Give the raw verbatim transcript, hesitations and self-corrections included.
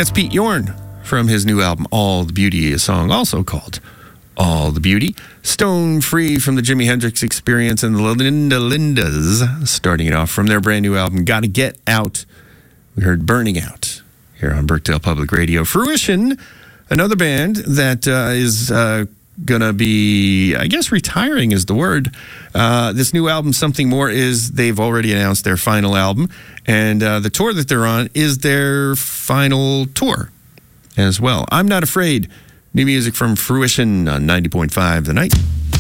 That's Pete Yorn from his new album, All the Beauty, a song also called All the Beauty. Stone Free from the Jimi Hendrix Experience and the Linda Lindas, starting it off from their brand new album, Gotta Get Out. We heard Burning Out here on Birkdale Public Radio. Fruition, another band that uh, is uh, going to be, I guess retiring is the word. Uh, this new album, Something More, is they've already announced their final album. And uh, the tour that they're on is their final tour as well. I'm Not Afraid. New music from Fruition on ninety point five The Night.